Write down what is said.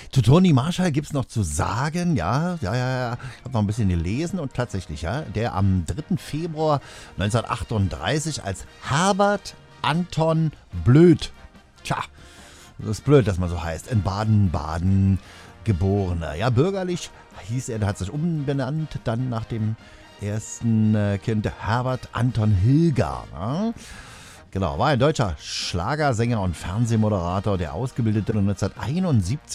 Zu Toni Marshall gibt es noch zu sagen, ja. Ich habe noch ein bisschen gelesen und tatsächlich, ja, der am 3. Februar 1938 als Herbert Anton Blöd, das ist blöd, dass man so heißt, in Baden-Baden geborener. Ja, bürgerlich hieß er, der hat sich umbenannt, dann nach dem ersten Kind Herbert Anton Hilger. Ja? Genau, war ein deutscher Schlagersänger und Fernsehmoderator, der ausgebildete 1971